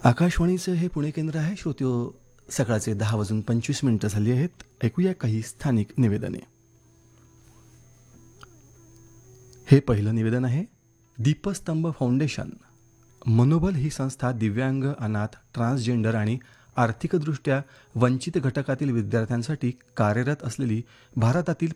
आकाशवाणीचं हे पुणे केंद्र आहे. श्रोत्यो, सकाळचे 10:25 झाली आहेत. ऐकूया काही स्थानिक निवेदने. हे पहिलं निवेदन आहे. दीपस्तंभ फाउंडेशन मनोबल ही संस्था दिव्यांग, अनाथ, ट्रान्सजेंडर आणि आर्थिकदृष्ट्या वंचित घटकातील विद्यार्थ्यांसाठी कार्यरत असलेली भारतातील